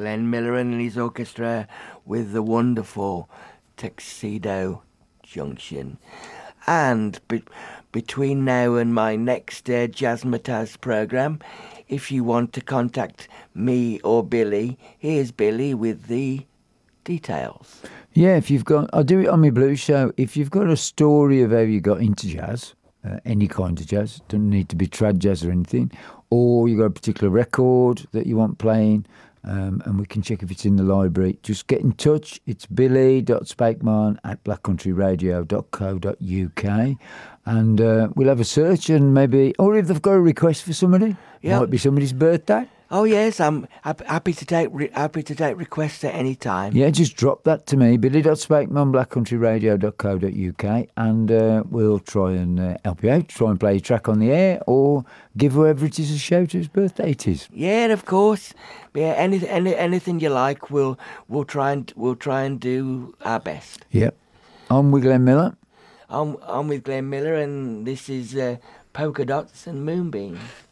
Glenn Miller and his orchestra with the wonderful Tuxedo Junction. And between now and my next Jazzmatazz programme, if you want to contact me or Billy, here's Billy with the details. Yeah, if you've got, I'll do it on my blues show. If you've got a story of how you got into jazz, any kind of jazz, doesn't need to be trad jazz or anything, or you got a particular record that you want playing, and we can check if it's in the library, just get in touch. It's billy.spakeman@blackcountryradio.co.uk, and we'll have a search, and maybe, or if they've got a request for somebody, might be somebody's birthday. Oh yes, I'm happy to take requests at any time. Yeah, just drop that to me, billy.spakeman@blackcountryradio.co.uk, and we'll try and help you out, try and play a track on the air, or give whoever it is a shout whose birthday it is. Yeah, of course. Yeah, anything you like, we'll try and do our best. Yep. I'm with Glenn Miller. I'm with Glenn Miller, and this is Polka Dots and Moonbeams.